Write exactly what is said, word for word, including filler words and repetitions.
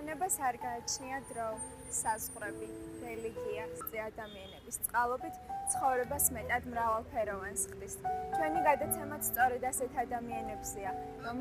ბუნებას არ გააჩნია დრო, საზღვრები, რელიგია, ზე ადამიანების წყალობით ცხოვრებას მეტად მრავალფეროვანს ხდის. ჩვენი გადაცემაც სწორედ ასეთ ადამიანებზეა,